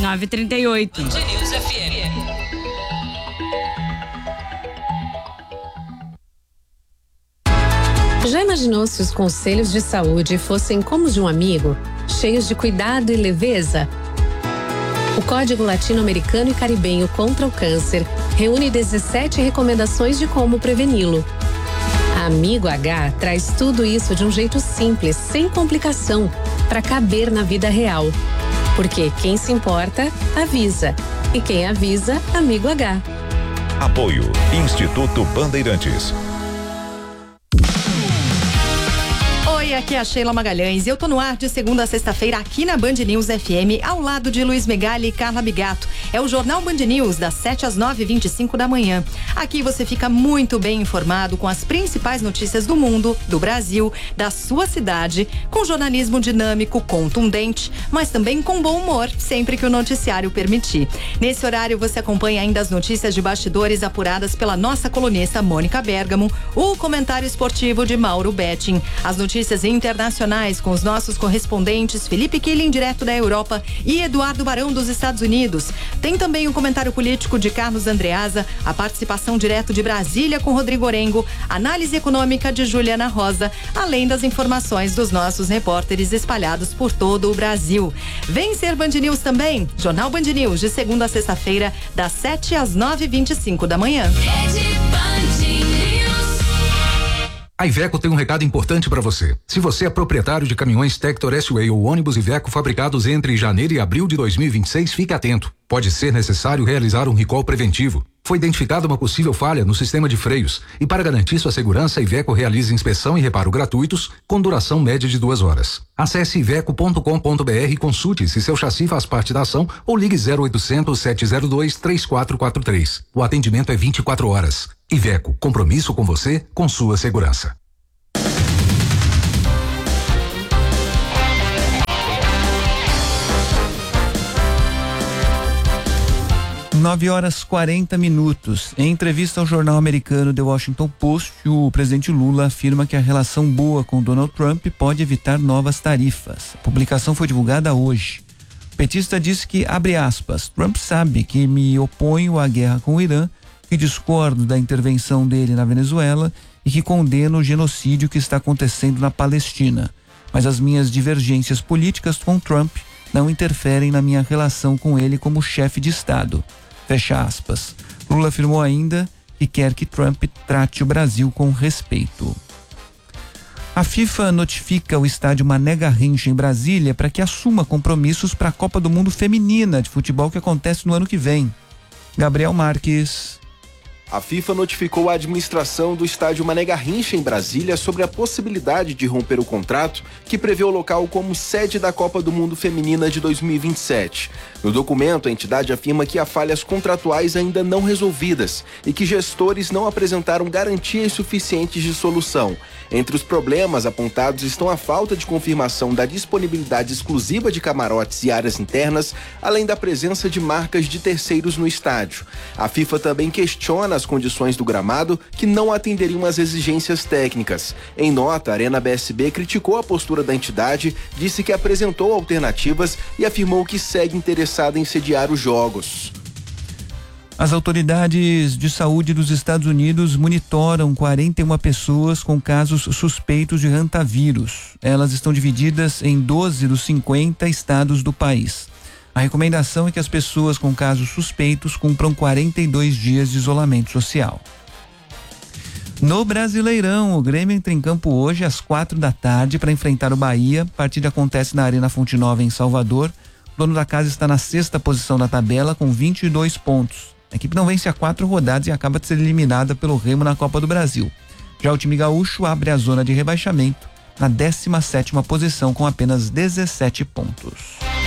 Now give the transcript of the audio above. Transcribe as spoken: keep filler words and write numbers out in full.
nove trinta e oito. Band News F M. Já imaginou se os conselhos de saúde fossem como os de um amigo, cheios de cuidado e leveza? O Código Latino-Americano e Caribenho contra o Câncer reúne dezessete recomendações de como preveni-lo. A Amigo H traz tudo isso de um jeito simples, sem complicação, para caber na vida real. Porque quem se importa, avisa. E quem avisa, Amigo H. Apoio Instituto Bandeirantes. Oi, aqui é a Sheila Magalhães e eu tô no ar de segunda a sexta-feira aqui na Band News F M, ao lado de Luiz Megali e Carla Bigato. É o Jornal Band News, das sete às nove e vinte e cinco da manhã. Aqui você fica muito bem informado com as principais notícias do mundo, do Brasil, da sua cidade, com jornalismo dinâmico, contundente, mas também com bom humor, sempre que o noticiário permitir. Nesse horário você acompanha ainda as notícias de bastidores apuradas pela nossa colunista Mônica Bergamo, o comentário esportivo de Mauro Betting, as notícias internacionais com os nossos correspondentes Felipe Killing, direto da Europa, e Eduardo Barão, dos Estados Unidos. Tem também o comentário político de Carlos Andreasa, a participação direto de Brasília com Rodrigo Orengo, análise econômica de Juliana Rosa, além das informações dos nossos repórteres espalhados por todo o Brasil. Vem ser Band News também, Jornal Band News, de segunda a sexta-feira, das sete às nove e vinte e cinco da manhã. A Iveco tem um recado importante para você. Se você é proprietário de caminhões Tector S-Way ou ônibus Iveco fabricados entre janeiro e abril de dois mil e vinte e seis, fique atento. Pode ser necessário realizar um recall preventivo. Foi identificada uma possível falha no sistema de freios e, para garantir sua segurança, a Iveco realiza inspeção e reparo gratuitos com duração média de duas horas. Acesse iveco ponto com ponto br e consulte se seu chassi faz parte da ação ou ligue zero oitocentos, sete zero dois, três quatro quatro três. O atendimento é vinte e quatro horas. Iveco, compromisso com você, com sua segurança. nove horas quarenta minutos. Em entrevista ao jornal americano The Washington Post, o presidente Lula afirma que a relação boa com Donald Trump pode evitar novas tarifas. A publicação foi divulgada hoje. O petista disse que, abre aspas, Trump sabe que me oponho à guerra com o Irã, que discordo da intervenção dele na Venezuela e que condeno o genocídio que está acontecendo na Palestina. Mas as minhas divergências políticas com Trump não interferem na minha relação com ele como chefe de Estado. Fecha aspas. Lula afirmou ainda que quer que Trump trate o Brasil com respeito. A FIFA notifica o estádio Mané Garrincha em Brasília para que assuma compromissos para a Copa do Mundo Feminina de futebol que acontece no ano que vem. Gabriel Marques. A FIFA notificou a administração do estádio Mané Garrincha em Brasília sobre a possibilidade de romper o contrato que prevê o local como sede da Copa do Mundo Feminina de dois mil e vinte e sete. No documento, a entidade afirma que há falhas contratuais ainda não resolvidas e que gestores não apresentaram garantias suficientes de solução. Entre os problemas apontados estão a falta de confirmação da disponibilidade exclusiva de camarotes e áreas internas, além da presença de marcas de terceiros no estádio. A FIFA também questiona as condições do gramado que não atenderiam às exigências técnicas. Em nota, a Arena B S B criticou a postura da entidade, disse que apresentou alternativas e afirmou que segue interessada em sediar os jogos. As autoridades de saúde dos Estados Unidos monitoram quarenta e uma pessoas com casos suspeitos de hantavírus. Elas estão divididas em doze dos cinquenta estados do país. A recomendação é que as pessoas com casos suspeitos cumpram quarenta e dois dias de isolamento social. No Brasileirão, o Grêmio entra em campo hoje às quatro da tarde para enfrentar o Bahia. A partida acontece na Arena Fonte Nova, em Salvador. O dono da casa está na sexta posição da tabela com vinte e dois pontos. A equipe não vence há quatro rodadas e acaba de ser eliminada pelo Remo na Copa do Brasil. Já o time gaúcho abre a zona de rebaixamento na décima sétima posição com apenas dezessete pontos.